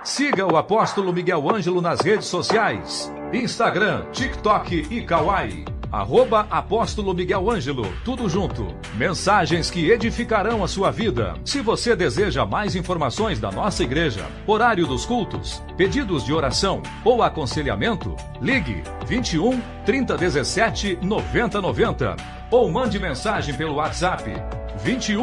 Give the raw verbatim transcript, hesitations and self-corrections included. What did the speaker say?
Siga o Apóstolo Miguel Ângelo nas redes sociais, Instagram, TikTok e Kawaii. Arroba Apóstolo Miguel Ângelo, tudo junto. Mensagens que edificarão a sua vida. Se você deseja mais informações da nossa igreja, horário dos cultos, pedidos de oração ou aconselhamento, ligue vinte e um, trinta, dezessete, noventa, noventa ou mande mensagem pelo WhatsApp vinte e um